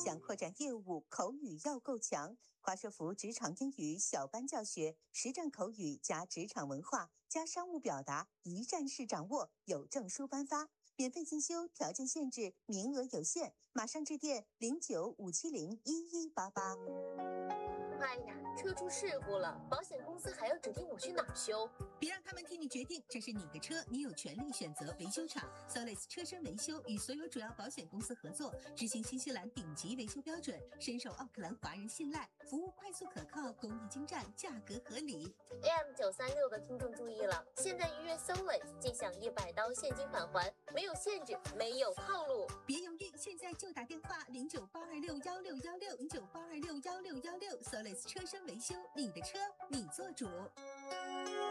想扩展业务，口语要够强。华硕福职场英语小班教学，实战口语加职场文化加商务表达，一站式掌握，有证书颁发。免费进修，条件限制，名额有限，马上致电0957011188。 哎呀，车出事故了，保险公司还要指定我去哪儿修？ 别让他们替你决定，这是你的车，你有权利选择维修厂。Solis 车身维修与所有主要保险公司合作，执行新西兰顶级维修标准，深受奥克兰华人信赖，服务快速可靠，工艺精湛，价格合理。 AM936的听众注意了，现在预约 Solis 即享100刀现金返还，没有限制，没有套路。 别犹豫，现在就打电话0982611616，0982611616 ，Solis 车身维修，你的车你做主。